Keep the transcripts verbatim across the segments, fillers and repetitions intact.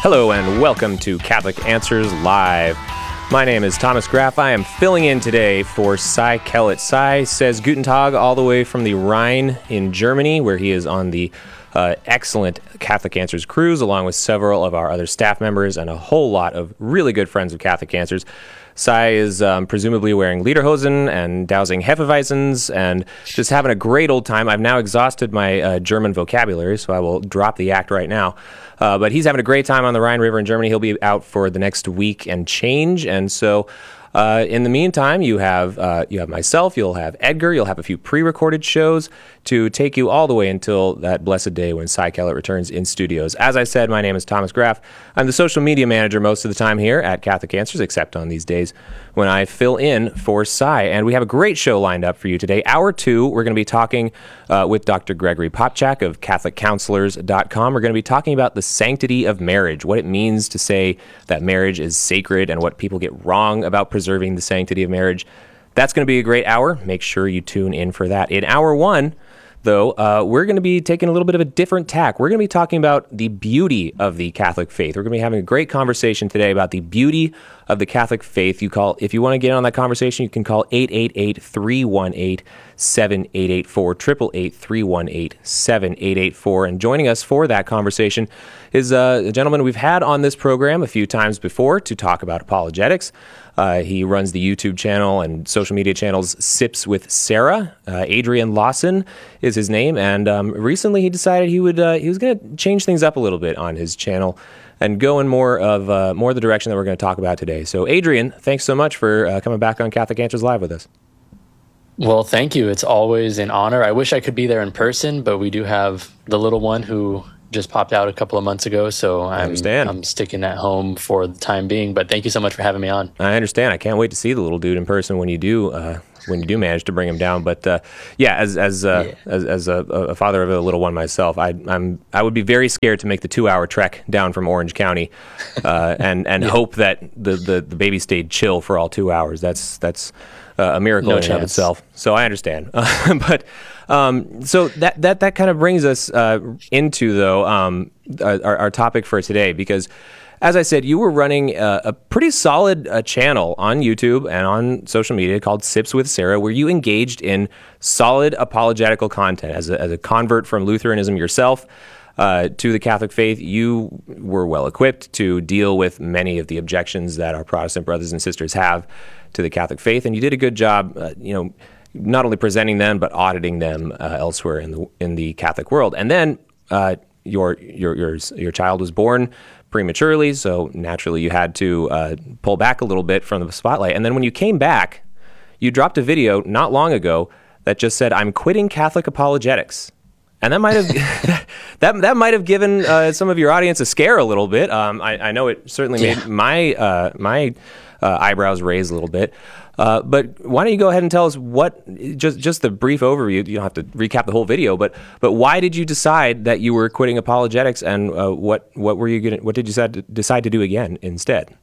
Hello and welcome to Catholic Answers Live. My name is Thomas Graff. I am filling in today for Cy Kellett. Cy says Guten Tag all the way from the Rhine in Germany, where he is on the uh, excellent Catholic Answers cruise, along with several of our other staff members and a whole lot of really good friends of Catholic Answers. Cy is um, presumably wearing lederhosen and dousing Hefeweizens and just having a great old time. I've now exhausted my uh, German vocabulary, so I will drop the act right now. Uh, but he's having a great time on the Rhine River in Germany. He'll be out for the next week and change. And so uh, in the meantime, you have uh, you have myself, you'll have Edgar, you'll have a few pre-recorded shows to take you all the way until that blessed day when Cy Kellett returns in studios. As I said, my name is Thomas Graff. I'm the social media manager most of the time here at Catholic Answers, except on these days when I fill in for Cy. And we have a great show lined up for you today. Hour two, we're going to be talking uh, with Doctor Gregory Popcak of Catholic Counselors dot com. We're going to be talking about the sanctity of marriage, what it means to say that marriage is sacred and what people get wrong about preserving the sanctity of marriage. That's going to be a great hour. Make sure you tune in for that. In hour one, though, uh, we're going to be taking a little bit of a different tack. We're going to be talking about the beauty of the Catholic faith. We're going to be having a great conversation today about the beauty of the Catholic faith. You call, if you want to get in on that conversation, you can call eight eight eight, three one eight, seven eight eight four, eight eight eight, three one eight, seven eight eight four. And joining us for that conversation is uh, a gentleman we've had on this program a few times before to talk about apologetics. Uh, he runs the YouTube channel and social media channels Sips with Sarah. Uh, Adrian Lawson is his name, and um, recently he decided he would uh, he was going to change things up a little bit on his channel and go in more of uh, more the direction that we're going to talk about today. So, Adrian, thanks so much for uh, coming back on Catholic Answers Live with us. Well, thank you. It's always an honor. I wish I could be there in person, but we do have the little one who just popped out a couple of months ago, so I'm, understand. I'm sticking at home for the time being. But thank you so much for having me on. I understand. I can't wait to see the little dude in person when you do uh, when you do manage to bring him down. But uh, yeah, as as uh, yeah. as, as a, a father of a little one myself, I I'm I would be very scared to make the two hour trek down from Orange County uh, and and yeah. hope that the, the the baby stayed chill for all two hours. That's that's uh, a miracle no in and chance. of itself. So I understand, but. Um, so that, that, that kind of brings us uh, into, though, um, our, our topic for today, because, as I said, you were running a, a pretty solid uh, channel on YouTube and on social media called Sips with Sarah, where you engaged in solid apologetical content. As a, as a convert from Lutheranism yourself uh, to the Catholic faith, you were well equipped to deal with many of the objections that our Protestant brothers and sisters have to the Catholic faith, and you did a good job, uh, you know, not only presenting them but auditing them uh, elsewhere in the in the Catholic world. And then uh, your your your your child was born prematurely, so naturally you had to uh, pull back a little bit from the spotlight. And then when you came back, you dropped a video not long ago that just said, "I'm quitting Catholic apologetics." And that might have that that might have given uh, some of your audience a scare a little bit. Um, I, I know it certainly made yeah. my uh, my uh, eyebrows raise a little bit. Uh, but why don't you go ahead and tell us what, just just the brief overview, you don't have to recap the whole video, but but why did you decide that you were quitting apologetics, and uh, what what were you gonna, what did you decide to, decide to do again instead?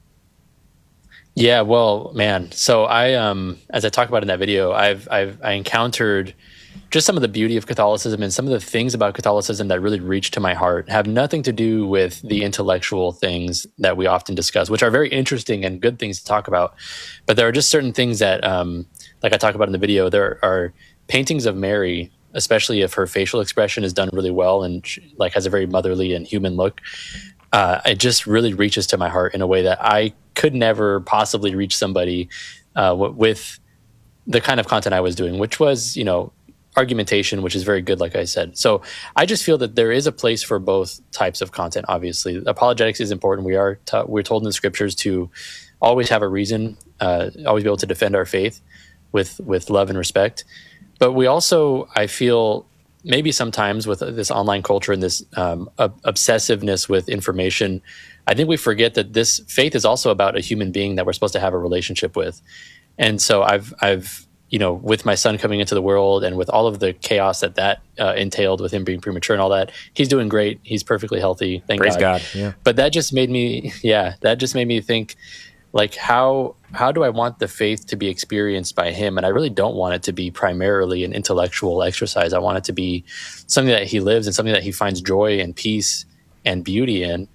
Yeah, well, man, so I, um, as I talk about in that video, I've I've I encountered just some of the beauty of Catholicism, and some of the things about Catholicism that really reach to my heart have nothing to do with the intellectual things that we often discuss, which are very interesting and good things to talk about. But there are just certain things that, um, like I talk about in the video, there are paintings of Mary, especially if her facial expression is done really well and she, like has a very motherly and human look. Uh, it just really reaches to my heart in a way that I could never possibly reach somebody uh, w- with the kind of content I was doing, which was, you know, argumentation, which is very good, like I said. So I just feel that there is a place for both types of content. Obviously, apologetics is important. We are ta- we're told in the scriptures to always have a reason, uh, always be able to defend our faith with with love and respect. But we also, I feel, maybe sometimes with this online culture and this um, ob- obsessiveness with information, I think we forget that this faith is also about a human being that we're supposed to have a relationship with. And so I've I've you know, with my son coming into the world and with all of the chaos that that uh, entailed with him being premature and all that, he's doing great. He's perfectly healthy. Thank Praise God. God. Yeah. But that just made me, yeah, that just made me think, like, how how do I want the faith to be experienced by him? And I really don't want it to be primarily an intellectual exercise. I want it to be something that he lives and something that he finds joy and peace and beauty in.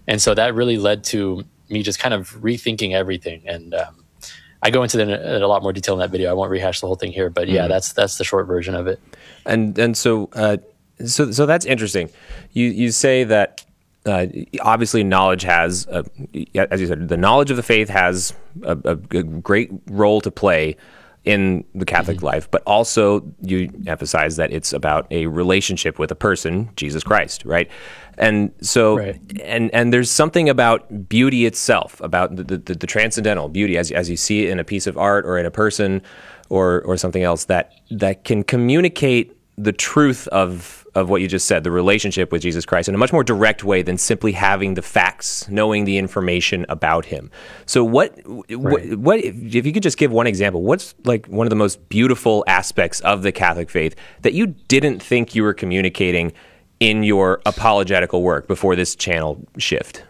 And so that really led to me just kind of rethinking everything. And um, I go into that in a lot more detail in that video. I won't rehash the whole thing here, but yeah, mm. that's that's the short version of it. And and so uh, so so that's interesting. You you say that uh, obviously knowledge has, a, as you said, the knowledge of the faith has a, a great role to play in the Catholic mm-hmm. life, but also you emphasize that it's about a relationship with a person, Jesus Christ, right? And so, right. and and there's something about beauty itself, about the, the, the transcendental beauty, as as you see it in a piece of art or in a person, or or something else that that can communicate the truth of of what you just said, the relationship with Jesus Christ, in a much more direct way than simply having the facts, knowing the information about him. So what, right. what, what if you could just give one example, what's like one of the most beautiful aspects of the Catholic faith that you didn't think you were communicating in your apologetical work before this channel shift?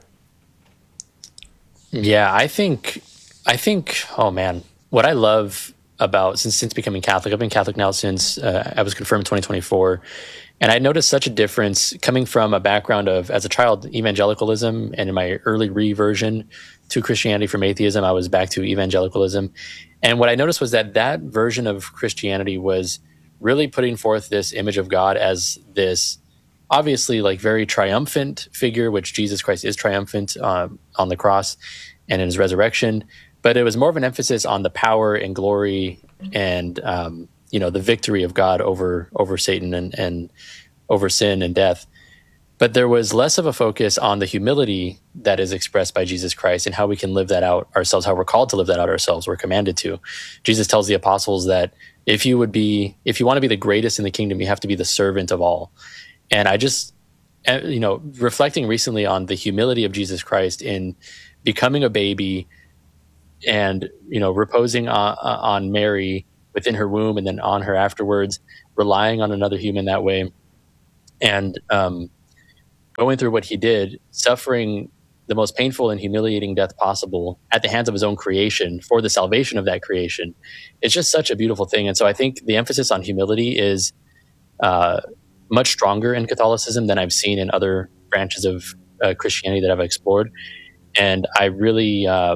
Yeah, I think, I think, oh man, what I love about, since, since becoming Catholic, I've been Catholic now since uh, I was confirmed in twenty twenty-four. And I noticed such a difference coming from a background of, as a child, evangelicalism, and in my early reversion to Christianity from atheism, I was back to evangelicalism. And what I noticed was that that version of Christianity was really putting forth this image of God as this obviously like very triumphant figure, which Jesus Christ is triumphant uh, on the cross and in his resurrection. But it was more of an emphasis on the power and glory and um, you know, the victory of God over over Satan and, and over sin and death. But there was less of a focus on the humility that is expressed by Jesus Christ and how we can live that out ourselves, how we're called to live that out ourselves, we're commanded to. Jesus tells the apostles that if you would be, if you want to be the greatest in the kingdom, you have to be the servant of all. And I just, you know, reflecting recently on the humility of Jesus Christ in becoming a baby and, you know, reposing on, on Mary within her womb and then on her afterwards, relying on another human that way, and um, going through what he did, suffering the most painful and humiliating death possible at the hands of his own creation for the salvation of that creation. It's just such a beautiful thing. And so I think the emphasis on humility is uh, much stronger in Catholicism than I've seen in other branches of uh, Christianity that I've explored. And I really, uh,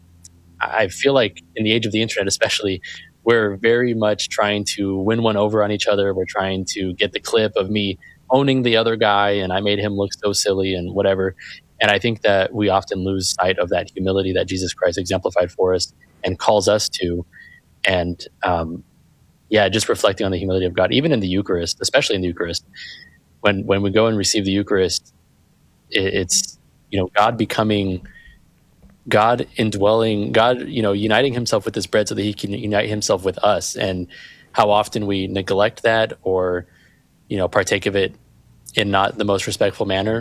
I feel like in the age of the internet especially, we're very much trying to win one over on each other. We're trying to get the clip of me owning the other guy and I made him look so silly and whatever. And I think that we often lose sight of that humility that Jesus Christ exemplified for us and calls us to. And um, yeah, just reflecting on the humility of God, even in the Eucharist, especially in the Eucharist, when when we go and receive the Eucharist, it, it's, you know, God becoming God indwelling, God, you know, uniting himself with this bread so that he can unite himself with us. And how often we neglect that or, you know, partake of it in not the most respectful manner.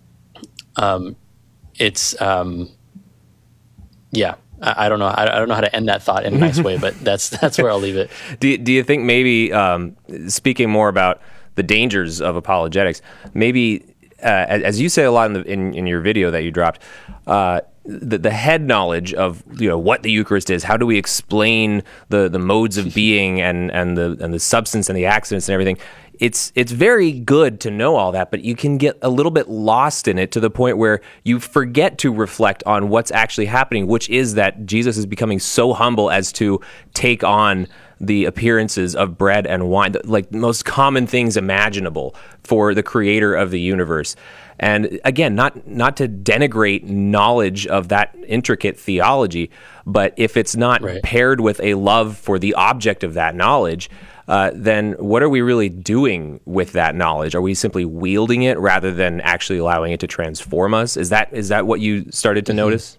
Um, it's, um, yeah, I, I don't know. I, I don't know how to end that thought in a nice way, but that's, that's where I'll leave it. Do you, do you think maybe, um, speaking more about the dangers of apologetics, maybe, uh, as, as you say a lot in, the, in, in your video that you dropped, uh, the, the head knowledge of, you know, what the Eucharist is, how do we explain the, the modes of being and, and the and the substance and the accidents and everything. It's it's very good to know all that, but you can get a little bit lost in it to the point where you forget to reflect on what's actually happening, which is that Jesus is becoming so humble as to take on the appearances of bread and wine, like the most common things imaginable for the creator of the universe. And again, not not to denigrate knowledge of that intricate theology, but if it's not right. paired with a love for the object of that knowledge, uh, then what are we really doing with that knowledge? Are we simply wielding it rather than actually allowing it to transform us? Is that is that what you started to mm-hmm. notice?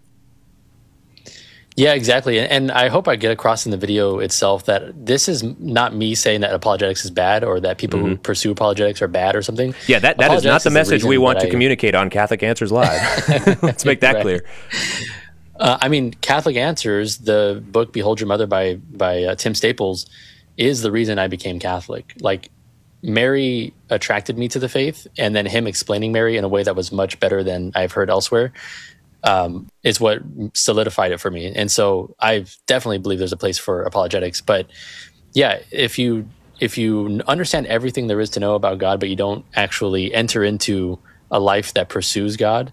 Yeah, exactly. And I hope I get across in the video itself that this is not me saying that apologetics is bad or that people mm-hmm. who pursue apologetics are bad or something. Yeah, that, that is not the message the we want to I, communicate on Catholic Answers Live. Let's make that right. clear. Uh, I mean, Catholic Answers, the book Behold Your Mother by, by uh, Tim Staples, is the reason I became Catholic. Like, Mary attracted me to the faith, and then him explaining Mary in a way that was much better than I've heard elsewhere. Um, is what solidified it for me. And so I definitely believe there's a place for apologetics. But yeah, if you if you understand everything there is to know about God, but you don't actually enter into a life that pursues God,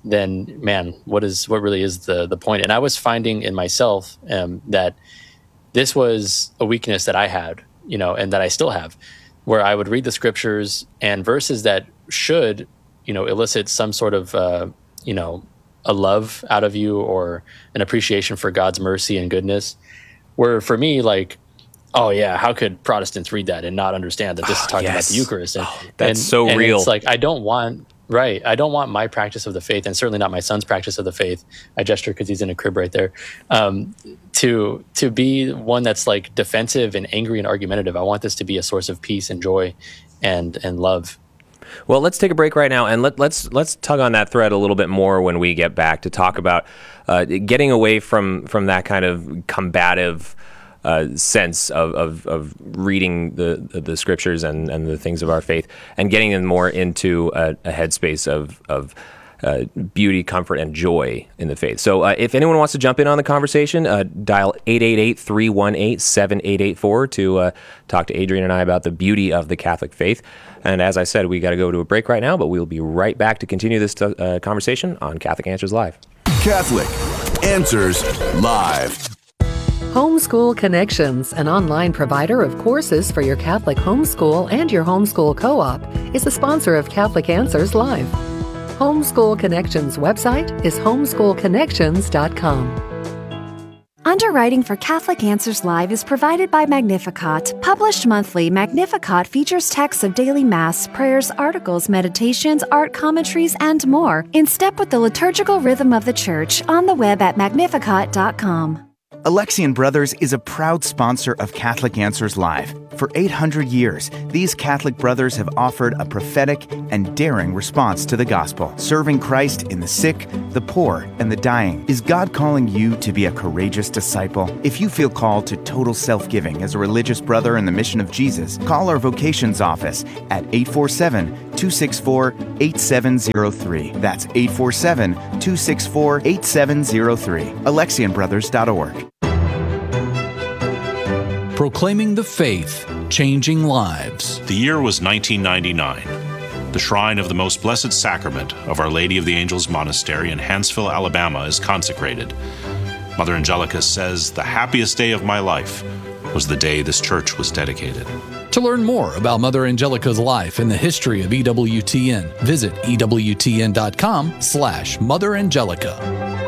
then man, what is what really is the the point? And I was finding in myself um, that this was a weakness that I had, you know, and that I still have, where I would read the scriptures and verses that should, you know, elicit some sort of, uh, you know, a love out of you or an appreciation for God's mercy and goodness, where for me, like, oh yeah, how could Protestants read that and not understand that this is talking yes. about the Eucharist? And, oh, that's and, so and real. It's like, I don't want, right, I don't want my practice of the faith, and certainly not my son's practice of the faith, I gesture because he's in a crib right there, um, to to be one that's like defensive and angry and argumentative. I want this to be a source of peace and joy and and love. Well, let's take a break right now, and let, let's let's tug on that thread a little bit more when we get back to talk about uh, getting away from from that kind of combative uh, sense of, of of reading the the scriptures and, and the things of our faith, and getting them more into a, a headspace of of uh, beauty, comfort, and joy in the faith. So, uh, if anyone wants to jump in on the conversation, uh, dial eight eight eight, three one eight, seven eight eight four to uh, talk to Adrian and I about the beauty of the Catholic faith. And as I said, we got to go to a break right now, but we'll be right back to continue this uh, conversation on Catholic Answers Live. Catholic Answers Live. Homeschool Connections, an online provider of courses for your Catholic homeschool and your homeschool co-op, is the sponsor of Catholic Answers Live. Homeschool Connections website is homeschool connections dot com. Underwriting for Catholic Answers Live is provided by Magnificat. Published monthly, Magnificat features texts of daily Mass, prayers, articles, meditations, art commentaries, and more, in step with the liturgical rhythm of the Church, on the web at magnificat dot com. Alexian Brothers is a proud sponsor of Catholic Answers Live. For eight hundred years, these Catholic brothers have offered a prophetic and daring response to the gospel, serving Christ in the sick, the poor, and the dying. Is God calling you to be a courageous disciple? If you feel called to total self-giving as a religious brother in the mission of Jesus, call our vocations office at eight four seven, two six four, eight seven zero three. That's eight four seven, two six four, eight seven zero three. Alexian Brothers dot org. Proclaiming the faith, changing lives. The year was nineteen ninety-nine. The shrine of the Most Blessed Sacrament of Our Lady of the Angels Monastery in Hanceville, Alabama is consecrated. Mother Angelica says, "The happiest day of my life was the day this church was dedicated." To learn more about Mother Angelica's life and the history of E W T N, visit E W T N dot com slash Mother Angelica.